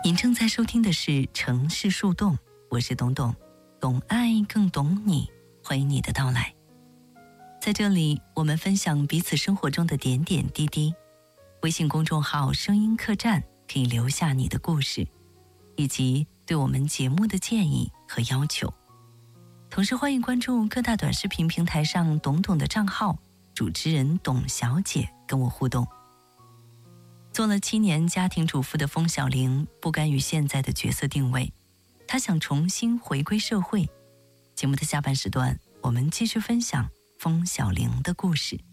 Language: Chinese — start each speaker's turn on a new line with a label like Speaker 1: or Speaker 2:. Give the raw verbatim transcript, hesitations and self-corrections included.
Speaker 1: 您正在收听的是城市树洞，我是董董，懂爱更懂你，欢迎你的到来。在这里，我们分享彼此生活中的点点滴滴。微信公众号声音客栈可以留下你的故事，以及对我们节目的建议和要求。同时欢迎关注各大短视频平台上董董的账号，主持人董小姐跟我互动。做了七年家庭主妇的风小玲不甘于现在的角色定位，她想重新回归社会。节目的下半时段，我们继续分享风小玲的故事。